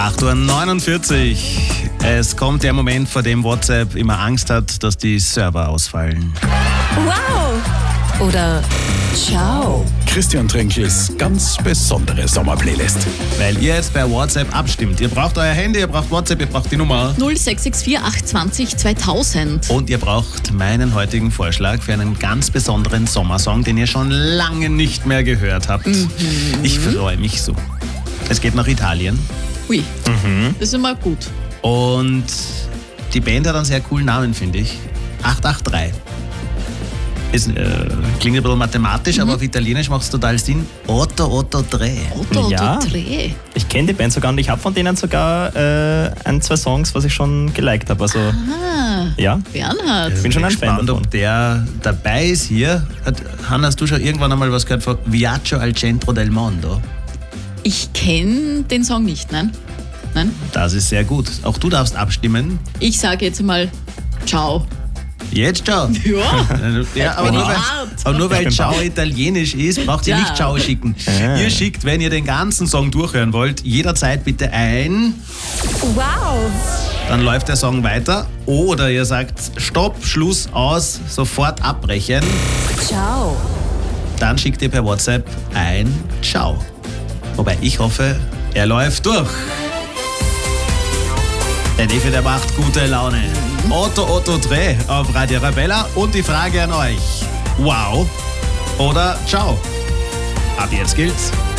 8:49 Uhr. Es kommt der Moment, vor dem WhatsApp immer Angst hat, dass die Server ausfallen. Wow! Oder ciao. Christian Trinkls ganz besondere Sommerplaylist. Weil ihr jetzt bei WhatsApp abstimmt. Ihr braucht euer Handy, ihr braucht WhatsApp, ihr braucht die Nummer. 0664 820 2000. Und ihr braucht meinen heutigen Vorschlag für einen ganz besonderen Sommersong, den ihr schon lange nicht mehr gehört habt. Ich freue mich so. Es geht nach Italien. Ui, das ist immer gut. Und die Band hat einen sehr coolen Namen, finde ich. 883. Klingt ein bisschen mathematisch, aber auf Italienisch macht es total Sinn. Otto Tre. Otto Ja. Tre. Ich kenne die Band sogar und ich habe von denen sogar ein, zwei Songs, was ich schon geliked habe. Also, ja. Bernhard. Ich bin schon ein Fan gespannt, davon. ob der dabei ist hier. Hanna, hast du schon irgendwann einmal was gehört von Viaggio al centro del mondo? Ich kenne den Song nicht, nein? Nein? Das ist sehr gut. Auch du darfst abstimmen. Ich sage jetzt mal ciao. Jetzt schon. Ja. Ja, aber, bin nur weil, hart. aber nur weil bin Ciao baff. italienisch ist, braucht ihr Ja. nicht Ciao schicken. Ihr schickt, wenn ihr den ganzen Song durchhören wollt, jederzeit bitte ein. Wow. Dann läuft der Song weiter. Oder ihr sagt Stopp, Schluss, aus, sofort abbrechen. Ciao. Dann schickt ihr per WhatsApp ein Ciao. Wobei ich hoffe, er läuft durch. Der Neffe, der macht gute Laune. Otto Tre auf Radio Arabella. Und die Frage an euch. Wow oder ciao? Ab jetzt gilt's.